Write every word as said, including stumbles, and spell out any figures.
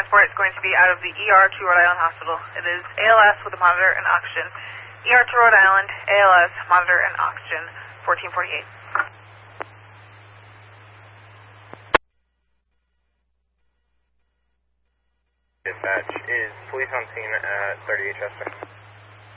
report is going to be out of the E R to Rhode Island Hospital. It is A L S with a monitor and oxygen. E R to Rhode Island, A L S, monitor and oxygen, fourteen forty-eight. Dispatch, is police on scene at thirty-eight Chester?